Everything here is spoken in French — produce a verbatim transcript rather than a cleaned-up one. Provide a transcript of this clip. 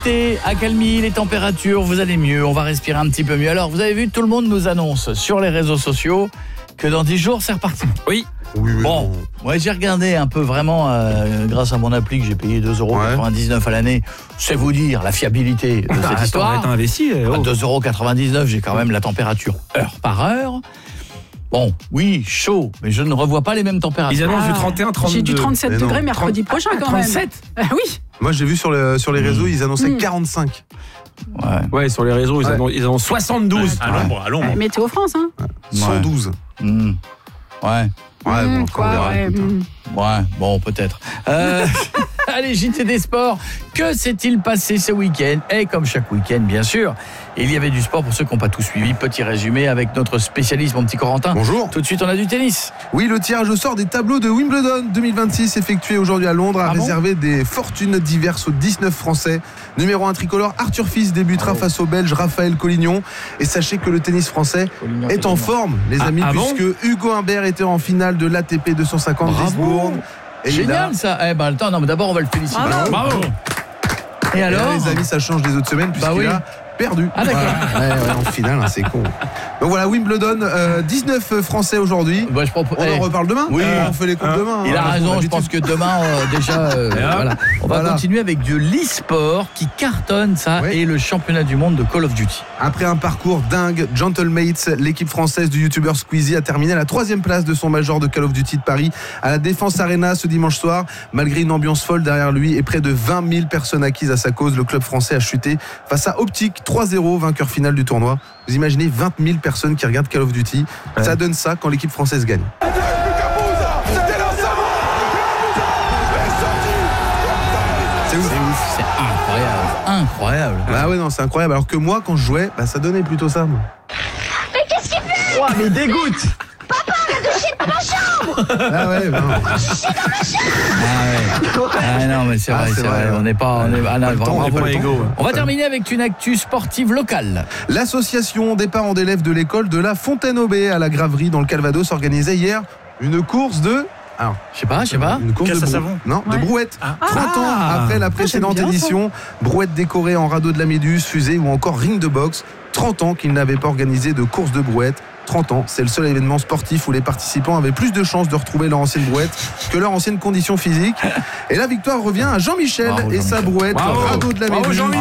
Accalmie, les températures, vous allez mieux, on va respirer un petit peu mieux. Alors, vous avez vu, tout le monde nous annonce sur les réseaux sociaux que dans dix jours, c'est reparti. Oui. Oui, oui, Bon, moi j'ai regardé un peu vraiment, euh, grâce à mon appli que j'ai payé deux euros quatre-vingt-dix-neuf à l'année, c'est vous dire la fiabilité de cette Attends, histoire. t'as investi, oh. À deux euros quatre-vingt-dix-neuf, j'ai quand même la température heure par heure. Bon, oui, chaud, mais je ne revois pas les mêmes températures. Ils annoncent du trente et un, trente-deux. J'ai du trente-sept degrés mercredi prochain quand même. trente-sept Ah oui. Moi, j'ai vu sur, le, sur les réseaux, ils annonçaient Mmh. quarante-cinq. Ouais. Ouais, sur les réseaux, ils Ouais. annoncent, ils annoncent soixante-douze. À l'ombre, à l'ombre. Euh, Météo France, hein. cent douze. Mmh. Ouais. Ouais, Mmh, bon, quoi, on verra, ouais, écoute, hein. mmh. Ouais, bon, peut-être. Euh, allez, J T des sports. Que s'est-il passé ce week-end? Et comme chaque week-end, bien sûr, il y avait du sport pour ceux qui n'ont pas tout suivi. Petit résumé avec notre spécialiste, mon petit Corentin. Bonjour. Tout de suite, on a du tennis. Oui, le tirage au sort des tableaux de Wimbledon deux mille vingt-six effectué aujourd'hui à Londres a Ah bon réservé des fortunes diverses aux dix-neuf Français. Numéro un tricolore, Arthur Fils débutera face au Belge Raphaël Collignon. Et sachez que le tennis français Collignon, est en Collignon. forme, les Ah, amis, ah bon puisque Hugo Humbert était en finale de l'A T P deux cent cinquante Bravo. d'Isbourne. Et il a- Génial, ça. Eh ben, attends, non, mais d'abord, on va le féliciter. Bravo. Bravo. Et Et alors là, les amis, ça change des autres semaines puisqu'il Bah oui. a perdu. Ah, d'accord. Voilà. Ouais, ouais, en finale, hein, c'est con. Donc voilà, Wimbledon, euh, dix-neuf Français aujourd'hui. Bah, je propose- On eh, en reparle demain. Oui. Euh, on fait les comptes Hein. demain. Il hein, a comme raison, je d'habitude. pense que demain, euh, déjà, euh, Et hop. voilà. On va Voilà. continuer avec de l'e-sport qui cartonne, ça, Oui. et le championnat du monde de Call of Duty. Après un parcours dingue, Gentlemates, l'équipe française du youtubeur Squeezie, a terminé à la troisième place de son major de Call of Duty de Paris à la Défense Arena ce dimanche soir. Malgré une ambiance folle derrière lui et près de vingt mille personnes acquises à sa cause, le club français a chuté face à Optic trois zéro, vainqueur final du tournoi. Vous imaginez vingt mille personnes qui regardent Call of Duty. Ouais. Ça donne ça quand l'équipe française gagne. C'est ouf. C'est incroyable. Incroyable. Bah ouais, non, c'est incroyable. Alors que moi, quand je jouais, bah, ça donnait plutôt ça. moi. Oh, mais il dégoûte. Ah ouais, non. Ah ouais. Ah non, mais c'est Ah, vrai, c'est c'est vrai, vrai. ouais. On n'est pas, on est, ah, non, Pas le temps, vraiment, on est pas bravo. égaux, ouais. On va terminer avec une actu sportive locale. L'association des parents d'élèves de l'école de la Fontaine-Aubé à la Graverie dans le Calvados organisait hier une course de... Alors, Je sais pas, je sais pas. Une course Casse de à brou- savon. Non, Ouais. de brouette. Ah. trente ans Ah. après la précédente j'aime bien ça. édition, brouette décorée en radeau de la Méduse, fusée ou encore ring de boxe. trente ans qu'ils n'avaient pas organisé de course de brouette. trente ans, c'est le seul événement sportif où les participants avaient plus de chances de retrouver leur ancienne brouette que leur ancienne condition physique. Et la victoire revient à Jean-Michel Bravo, et sa Jean-Michel. brouette Bravo. radeau de la Bravo, Méduse. Jean-Mi.